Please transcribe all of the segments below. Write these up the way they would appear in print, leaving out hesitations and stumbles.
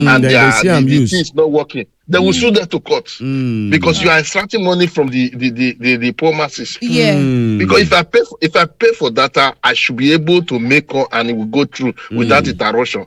and the things not working, they will sue them to court because you are extracting money from the poor masses. Yeah. Because if I pay for data, I should be able to make call and it will go through without interruption.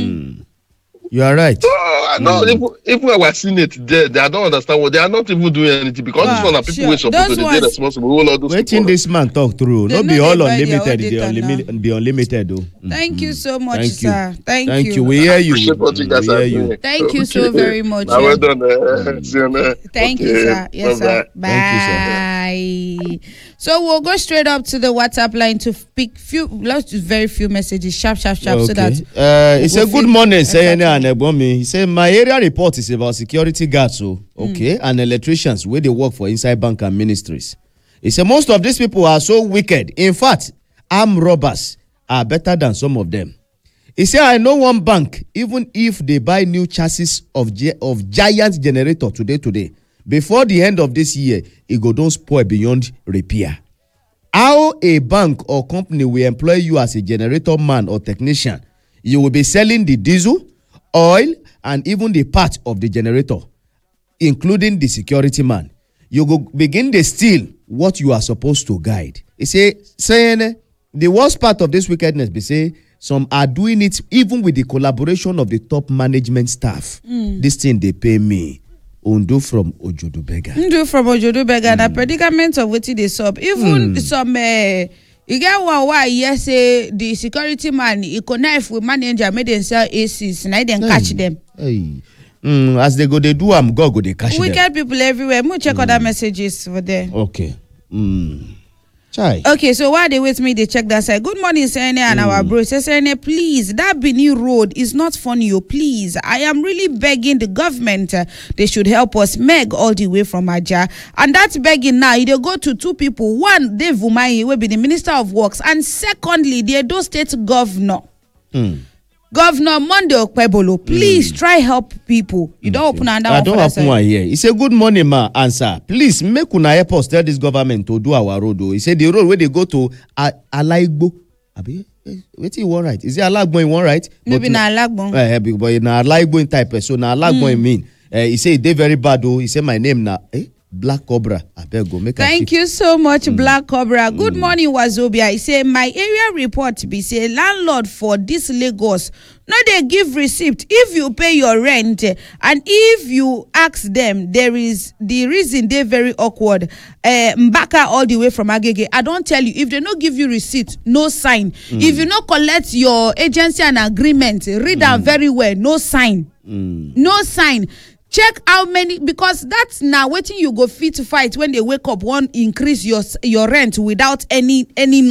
You are right. Even our Senate there, I don't understand what they are not even doing anything because this one are people who supposed to be responsible. Waiting this man talk through. Not be all unlimited. Be unlimited though. Thank you so much, sir. Thank you. We hear you. Thank you so very much. Well done. Thank you, sir. Yes, sir. Bye. Thank you, sir. So we'll go straight up to the WhatsApp line to pick very few messages, sharp, okay. so that it's a good morning, saying and Ebomi. He said my area report is about security guards, and electricians where they work for inside bank and ministries. He said most of these people are so wicked. In fact, armed robbers are better than some of them. He said I know one bank, even if they buy new chassis of giant generator today. Before the end of this year, it go don't spoil beyond repair. How a bank or company will employ you as a generator man or technician, you will be selling the diesel, oil, and even the part of the generator, including the security man. You go begin to steal what you are supposed to guide. He saying the worst part of this wickedness be say some are doing it even with the collaboration of the top management staff. This thing they pay me. Undo from Ojodubega. The predicament of what they sub. Even some you get why yes the security man he connive with manager made them sell ACs and I didn't catch them. As they go they do God go they catch them. We get people everywhere. We'll check other messages for there. Okay. Chai. Okay, so while they wait me, they check that side. Good morning, Sene and our bro. Sene, please, that Benin road is not funny, please. I am really begging the government. They should help us. Meg all the way from Aja. And that's begging now. They go to two people. One, Dave Umahi, will be the Minister of Works. And secondly, the Edo State Governor. Governor Monday Okpebolo, please try help people. You don't open another one. I don't open one here. He said, good morning, ma. Answer. Please make una help us tell this government to do our road. He said the road where they go to Alaigbo. Wait, you want right? Is it Alagbo in one right? Maybe na Alagbo. But na Alagbo in type. So na Alagbo in mean. He said they very bad. He said my name na Black Cobra. I better go make. Thank you so much, Black Cobra. Good morning, Wazobia. He say my area report be say landlord for this Lagos. No, they give receipt if you pay your rent, and if you ask them, there is the reason they very awkward. Mbaka all the way from Agege. I don't tell you if they no give you receipt, no sign. If you no collect your agency and agreement, read them very well. No sign. No sign. Check how many, because that's now waiting you go fit to fight when they wake up one increase your rent without any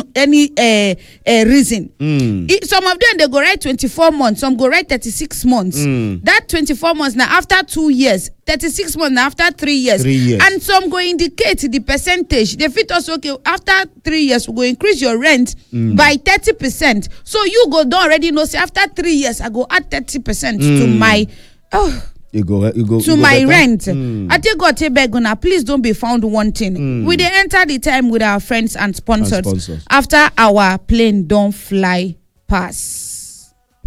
reason. Some of them they go write 24 months, some go write 36 months. That 24 months now after 2 years, 36 months now after 3 years. And some go indicate the percentage. They fit us okay after 3 years we go increase your rent by 30%. So you go don't already know say after 3 years I go add 30% to my You go to my rent. I take God take beg una, please don't be found wanting. We dey enter the time with our friends and sponsors. After our plane don't fly pass.